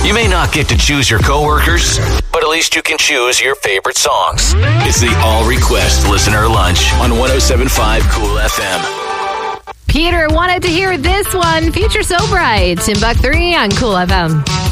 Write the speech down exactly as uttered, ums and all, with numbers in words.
You may not get to choose your coworkers, but at least you can choose your favorite songs. It's the All Request Listener Lunch on one oh seven point five Cool F M. Peter wanted to hear this one. Future So Bright in Buck three on Cool F M.